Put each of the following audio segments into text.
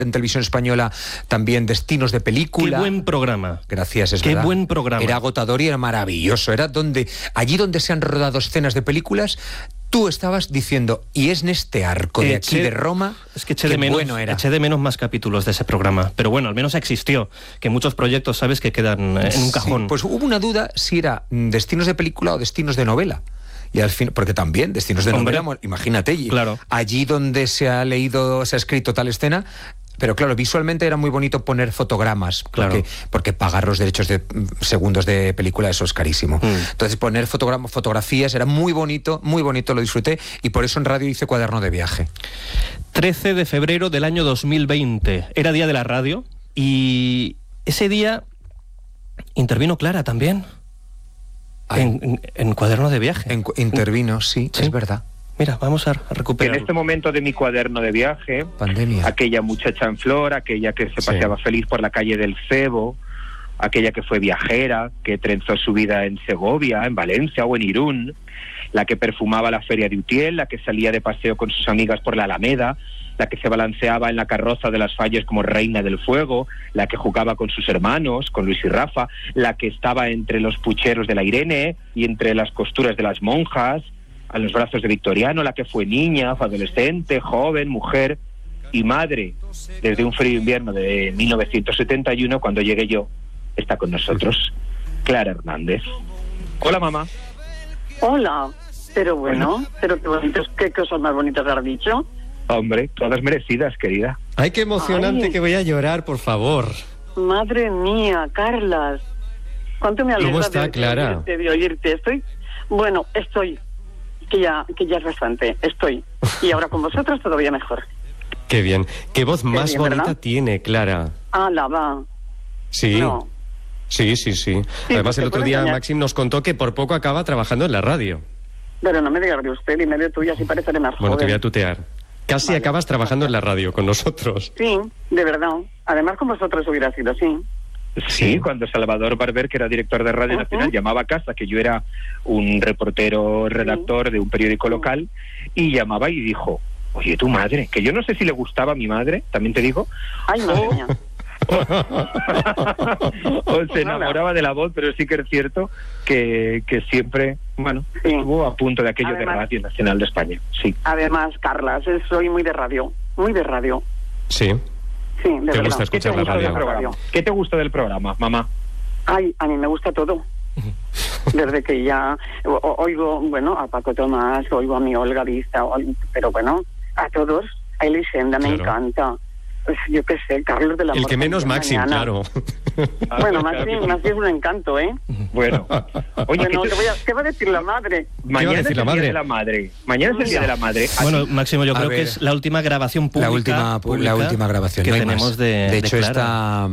en Televisión Española también Destinos de Película. Qué buen programa. Gracias, es Qué verdad. buen programa. Era agotador y era maravilloso. Era allí donde se han rodado escenas de películas, tú estabas diciendo, y es en este arco de aquí de Roma, es que eché de menos más capítulos de ese programa. Pero bueno, al menos existió. Que muchos proyectos, sabes, que quedan en un cajón. Pues hubo una duda si era Destinos de Película o Destinos de Novela. Y al fin, porque también Destinos de Novela, imagínate, claro. Allí donde se ha escrito tal escena. Pero claro, visualmente era muy bonito poner fotogramas, porque pagar los derechos de segundos de película, eso es carísimo. Entonces poner fotografías era muy bonito, lo disfruté, y por eso en radio hice Cuaderno de Viaje. 13 de febrero del año 2020, era Día de la Radio, y ese día intervino Clara también. En Cuaderno de Viaje. Intervino, sí, es verdad. Mira, vamos a recuperar. En este momento de mi Cuaderno de Viaje, pandemia, aquella muchacha en flor, aquella que se paseaba feliz por la calle del Cebo, aquella que fue viajera, que trenzó su vida en Segovia, en Valencia o en Irún, la que perfumaba la feria de Utiel, la que salía de paseo con sus amigas por la Alameda, la que se balanceaba en la carroza de las Falles como reina del fuego, la que jugaba con sus hermanos, con Luis y Rafa, la que estaba entre los pucheros de la Irene y entre las costuras de las monjas, a los brazos de Victoriano, la que fue niña, fue adolescente, joven, mujer y madre desde un frío invierno de 1971, cuando llegué yo, está con nosotros Clara Hernández. Hola, mamá. Hola, pero bueno, pero qué bonitos, qué cosas más bonitas has dicho. Hombre, todas merecidas, querida. Ay, qué emocionante. Ay, que voy a llorar, por favor. Madre mía, Carlas. ¿Cuánto me alegra? ¿Cómo está, Clara? De oírte. Estoy, que ya es bastante, estoy. Y ahora con vosotros todavía mejor. Qué bien. Qué voz más bien, bonita, ¿verdad? Tiene, Clara. Ah, la va. Sí. No. Sí. Además, el otro día Maxim nos contó que por poco acaba trabajando en la radio. Pero no me digas de usted, dime de tuya, así pareceré más Bueno, joven. te voy a tutear. Casi acabas trabajando en la radio con nosotros. Sí, de verdad. Además, con vosotros hubiera sido así. Sí, cuando Salvador Barber, que era director de Radio Nacional, llamaba a casa, que yo era un reportero, redactor de un periódico local, y llamaba y dijo, oye, tu madre, que yo no sé si le gustaba a mi madre, también te digo. Ay, madre mía. O se enamoraba de la voz, pero sí que es cierto que siempre, estuvo a punto de aquello. Además, de Radio Nacional de España, sí. Además, Carlas, soy muy de radio. Sí. Sí, de verdad. ¿Te gusta escuchar la radio? ¿Qué te gusta del programa, mamá? Ay, a mí me gusta todo. Desde que ya oigo, a Paco Tomás, oigo a mi Olga Vista, pero a todos, a Elisenda me encanta. Pues yo qué sé, Carlos de la El que menos Maxim, claro. Bueno, Maxim es un encanto, ¿eh? Bueno, oye, ¿qué va a decir la madre? Mañana es el Día de la Madre. Mañana es el Día de la Madre. Bueno, Máximo, yo creo que es la última grabación pública. La última grabación que tenemos de hecho, Clara.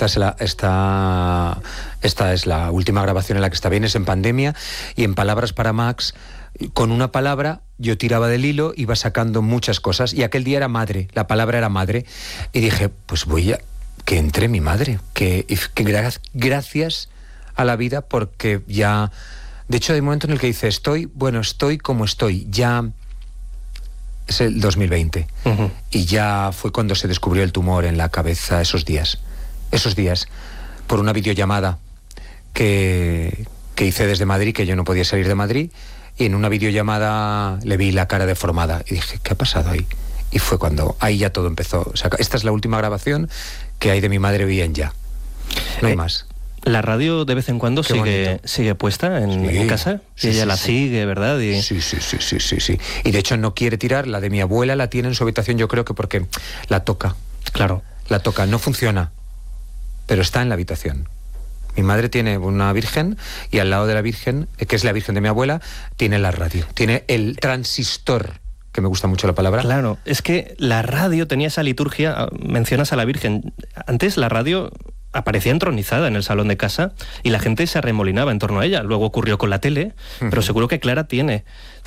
esta es la última grabación en la que está bien, es en pandemia, y en Palabras para Max, con una palabra yo tiraba del hilo, iba sacando muchas cosas, y aquel día era madre, la palabra era madre, y dije, pues que entre mi madre, que gracias a la vida, porque ya, de hecho hay un momento en el que dice, estoy como estoy, ya es el 2020, y ya fue cuando se descubrió el tumor en la cabeza esos días, por una videollamada que hice desde Madrid, que yo no podía salir de Madrid, y en una videollamada le vi la cara deformada y dije, ¿qué ha pasado ahí? Y fue cuando ahí ya todo empezó. O sea, esta es la última grabación que hay de mi madre bien ya. No hay más. La radio de vez en cuando sigue puesta en casa. Sí, ella la sigue, ¿verdad? Y... Sí. Y de hecho no quiere tirar. La de mi abuela la tiene en su habitación, yo creo que porque la toca. Claro. La toca, no funciona, pero está en la habitación. Mi madre tiene una virgen y al lado de la virgen, que es la virgen de mi abuela, tiene la radio, tiene el transistor, que me gusta mucho la palabra. Claro, es que la radio tenía esa liturgia, mencionas a la virgen. Antes la radio aparecía entronizada en el salón de casa y la gente se arremolinaba en torno a ella. Luego ocurrió con la tele, pero seguro que Clara tiene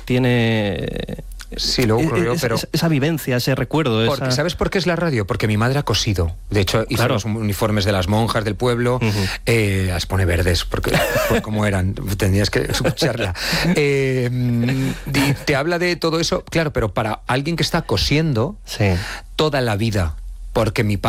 Sí, luego ocurrió, pero... esa vivencia, ese recuerdo. Porque, ¿sabes por qué es la radio? Porque mi madre ha cosido. De hecho, hizo los uniformes de las monjas del pueblo, las pone verdes, porque como eran, tendrías que escucharla. Te habla de todo eso, claro, pero para alguien que está cosiendo toda la vida, porque mi